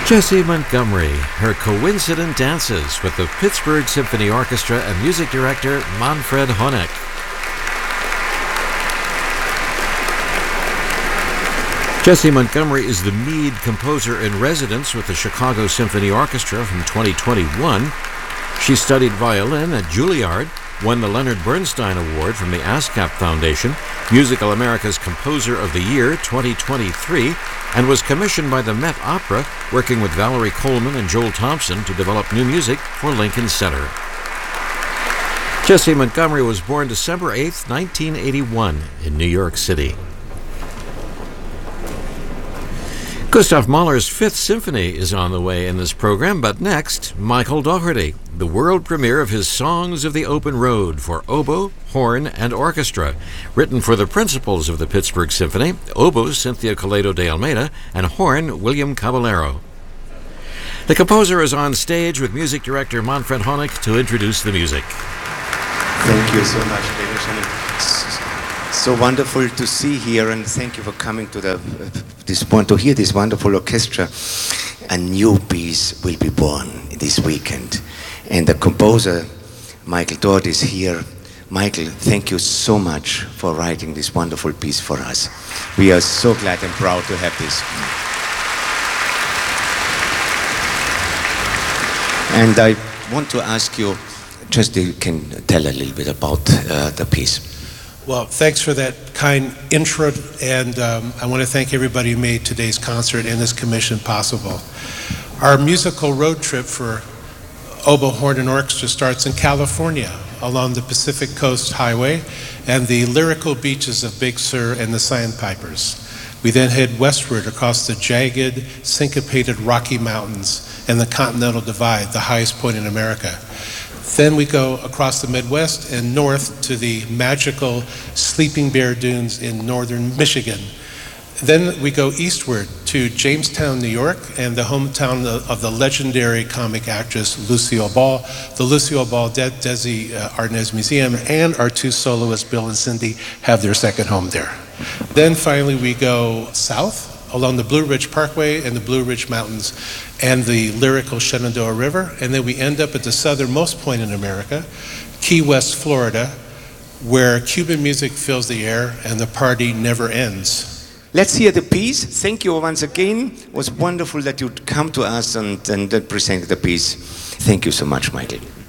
Jessie Montgomery, her coincident dances with the Pittsburgh Symphony Orchestra and music director Manfred Honeck. Jessie Montgomery is the Mead Composer in Residence with the Chicago Symphony Orchestra from 2021. She studied violin at Juilliard, won the Leonard Bernstein Award from the ASCAP Foundation, Musical America's Composer of the Year 2023, and was commissioned by the Met Opera, working with Valerie Coleman and Joel Thompson to develop new music for Lincoln Center. Jessie Montgomery was born December 8, 1981, in New York City. Gustav Mahler's Fifth Symphony is on the way in this program, but next, Michael Dougherty, the world premiere of his Songs of the Open Road for oboe, horn, and orchestra, written for the principals of the Pittsburgh Symphony, oboe Cynthia Coledo de Almeida, and horn William Caballero. The composer is on stage with music director Manfred Honeck to introduce the music. Thank you so much, David. So wonderful to see here, and thank you for coming to to hear this wonderful orchestra. A new piece will be born this weekend, and the composer Michael Dougherty is here. Michael, thank you so much for writing this wonderful piece for us. We are so glad and proud to have this. And I want to ask you, just you can tell a little bit about the piece. Well, thanks for that kind intro, and I want to thank everybody who made today's concert and this commission possible. Our musical road trip for oboe, horn, and orchestra starts in California, along the Pacific Coast Highway and the lyrical beaches of Big Sur and the Sandpipers. We then head westward across the jagged, syncopated Rocky Mountains and the Continental Divide, the highest point in America. Then we go across the Midwest and north to the magical Sleeping Bear Dunes in northern Michigan. Then we go eastward to Jamestown, New York, and the hometown of the legendary comic actress Lucille Ball, the Lucille Ball Desi Arnaz Museum, and our two soloists, Bill and Cindy, have their second home there. Then finally we go south along the Blue Ridge Parkway and the Blue Ridge Mountains and the lyrical Shenandoah River, and then we end up at the southernmost point in America, Key West, Florida, where Cuban music fills the air and the party never ends. Let's hear the piece. Thank you once again. It was wonderful that you'd come to us and present the piece. Thank you so much, Michael.